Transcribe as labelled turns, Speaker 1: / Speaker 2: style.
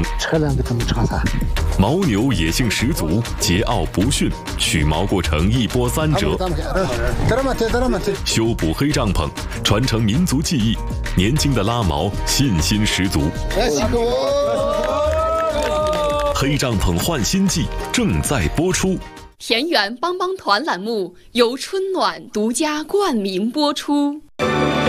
Speaker 1: 猛，
Speaker 2: 车辆给他们查查。
Speaker 1: 牦牛野性十足，桀骜不驯，取毛过程一波三折。修补黑帐篷，传承民族技艺，年轻的拉毛信心十足。黑帐篷换新季正在播出。
Speaker 3: 田园帮帮团栏目由春暖独家冠名播出。